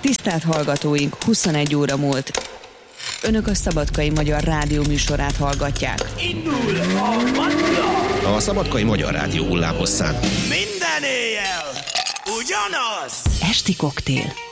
Tisztelt hallgatóink, 21 óra múlt. Önök a Szabadkai Magyar Rádió műsorát hallgatják. Indul a Manna! A Szabadkai Magyar Rádió hullámhosszán Minden éjjel ugyanaz! Esti koktél.